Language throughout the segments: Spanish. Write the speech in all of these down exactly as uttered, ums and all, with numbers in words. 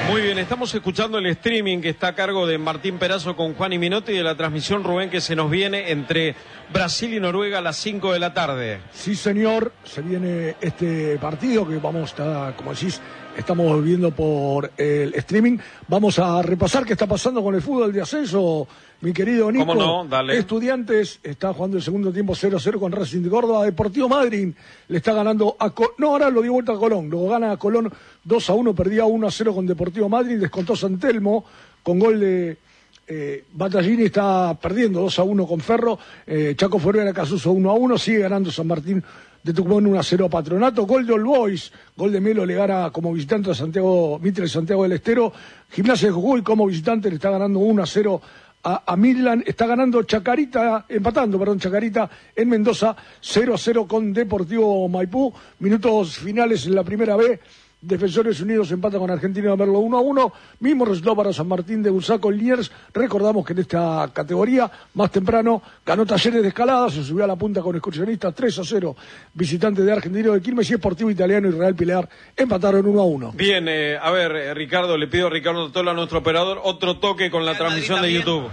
Muy bien, estamos escuchando el streaming que está a cargo de Martín Perazo con Juan y Minotti, y de la transmisión, Rubén, que se nos viene entre Brasil y Noruega a las cinco de la tarde. Sí, señor, se viene este partido que vamos a estar, como decís, estamos viendo por el streaming. Vamos a repasar qué está pasando con el fútbol de ascenso, mi querido Nico. ¿Cómo no? Dale. Estudiantes está jugando el segundo tiempo cero a cero con Racing de Córdoba. Deportivo Madryn le está ganando a Colón. No, ahora lo dio vuelta a Colón. Lo gana a Colón dos a uno, perdía uno a cero con Deportivo Madryn. Descontó San Telmo con gol de eh, Battaglini, está perdiendo dos a uno con Ferro. Eh, Chaco Forbera Casuso uno a uno. Sigue ganando San Martín de Tucumán uno a cero a Patronato. Gol de All Boys, gol de Melo, le gana como visitante a Santiago Mitre Santiago del Estero. Gimnasia de Jujuy como visitante le está ganando uno a cero a, a Midland. Está ganando Chacarita, empatando, perdón, Chacarita en Mendoza cero a cero con Deportivo Maipú. Minutos finales en la primera B. Defensores Unidos empata con Argentino de Merlo uno a uno. Mismo resultado para San Martín de Bursaco Liniers. Recordamos que en esta categoría, más temprano, ganó Talleres de Escalada, se subió a la punta con Excursionistas tres a cero. Visitante de Argentino de Quilmes y Sportivo Italiano y Real Pilar empataron uno a uno. Bien, eh, a ver, eh, Ricardo, le pido a Ricardo Tola, nuestro operador, otro toque con la transmisión de YouTube.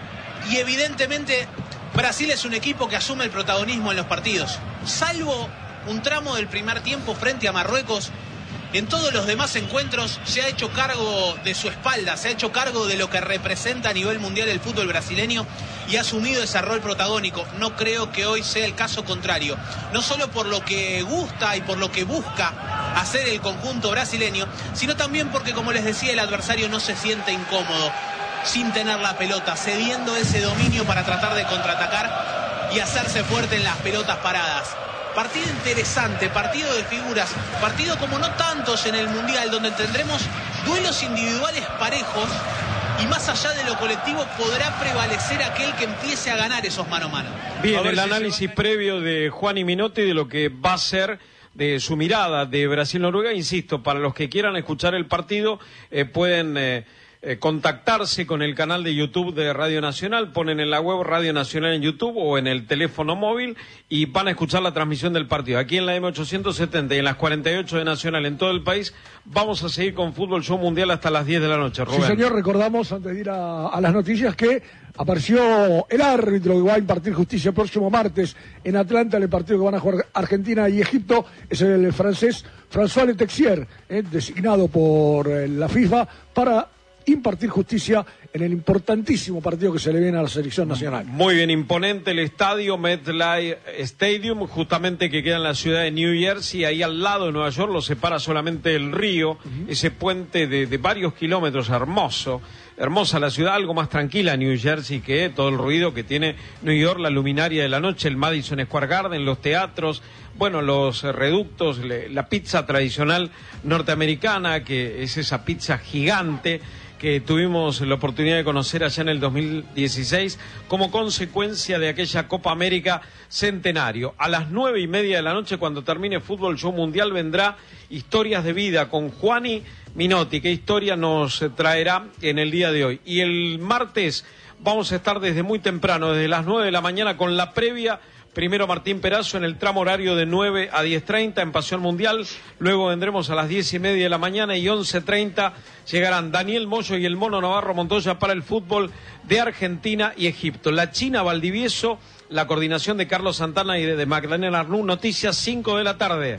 Y evidentemente, Brasil es un equipo que asume el protagonismo en los partidos. Salvo un tramo del primer tiempo frente a Marruecos, en todos los demás encuentros se ha hecho cargo de su espalda, se ha hecho cargo de lo que representa a nivel mundial el fútbol brasileño y ha asumido ese rol protagónico. No creo que hoy sea el caso contrario. No solo por lo que gusta y por lo que busca hacer el conjunto brasileño, sino también porque, como les decía, el adversario no se siente incómodo sin tener la pelota, cediendo ese dominio para tratar de contraatacar y hacerse fuerte en las pelotas paradas. Partido interesante, partido de figuras, partido como no tantos en el Mundial, donde tendremos duelos individuales parejos y más allá de lo colectivo podrá prevalecer aquel que empiece a ganar esos mano a mano. Bien, el análisis previo de Juan y Minotti de lo que va a ser de su mirada de Brasil-Noruega. Insisto, para los que quieran escuchar el partido, eh, pueden eh, eh, contactarse con el canal de YouTube de Radio Nacional, ponen en la web Radio Nacional en YouTube o en el teléfono móvil y van a escuchar la transmisión del partido. Aquí en la M ochocientos setenta y en las cuarenta y ocho de Nacional en todo el país, vamos a seguir con Fútbol Show Mundial hasta las diez de la noche, Rubén. Sí, señor, recordamos, antes de ir a, a las noticias, que apareció el árbitro que va a impartir justicia el próximo martes en Atlanta, en el partido que van a jugar Argentina y Egipto. Es el francés François Letexier, eh, designado por eh, la FIFA para impartir justicia en el importantísimo partido que se le viene a la selección nacional. Muy bien, imponente el estadio MetLife Stadium, justamente que queda en la ciudad de New Jersey, ahí al lado de Nueva York, lo separa solamente el río, uh-huh. Ese puente de, de varios kilómetros, hermoso, hermosa la ciudad, algo más tranquila New Jersey que todo el ruido que tiene New York, la luminaria de la noche, el Madison Square Garden, los teatros, bueno, los reductos, la pizza tradicional norteamericana, que es esa pizza gigante que tuvimos la oportunidad de conocer allá en el dos mil dieciséis como consecuencia de aquella Copa América Centenario. A las nueve y media de la noche, cuando termine Fútbol Show Mundial, vendrá Historias de Vida con Juani Minotti. ¿Qué historia nos traerá en el día de hoy? Y el martes vamos a estar desde muy temprano, desde las nueve de la mañana, con la previa. Primero Martín Perazo en el tramo horario de nueve a diez treinta en Pasión Mundial. Luego vendremos a las diez y media de la mañana y once treinta llegarán Daniel Moyo y el Mono Navarro Montoya para el fútbol de Argentina y Egipto. La China Valdivieso, la coordinación de Carlos Santana y de, de Magdalena Arnú. Noticias cinco de la tarde.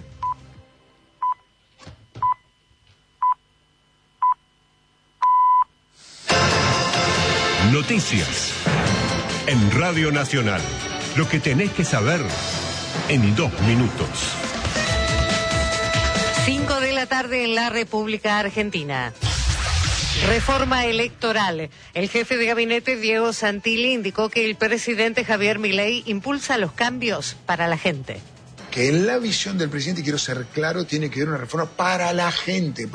Noticias en Radio Nacional. Lo que tenés que saber en dos minutos. Cinco de la tarde en la República Argentina. Reforma electoral. El jefe de gabinete, Diego Santilli, indicó que el presidente Javier Milei impulsa los cambios para la gente. Que en la visión del presidente, quiero ser claro, tiene que haber una reforma para la gente.